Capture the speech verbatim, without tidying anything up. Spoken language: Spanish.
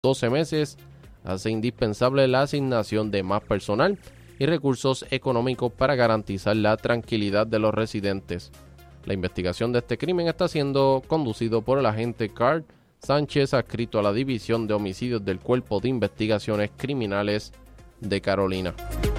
doce meses hace indispensable la asignación de más personal y recursos económicos para garantizar la tranquilidad de los residentes. La investigación de este crimen está siendo conducido por el agente Carl Sánchez, adscrito a la División de Homicidios del Cuerpo de Investigaciones Criminales de Carolina.